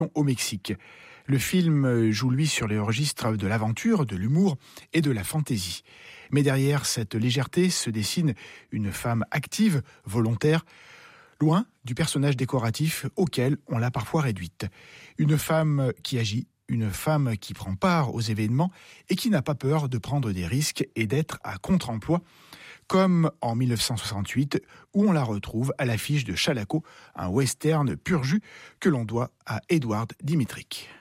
au Mexique. Le film joue lui sur les registres de l'aventure, de l'humour et de la fantaisie. Mais derrière cette légèreté se dessine une femme active, volontaire, loin du personnage décoratif auquel on l'a parfois réduite. Une femme qui agit, une femme qui prend part aux événements et qui n'a pas peur de prendre des risques et d'être à contre-emploi, comme en 1968, où on la retrouve à l'affiche de Chalako, un western pur jus que l'on doit à Edward Dmytryk.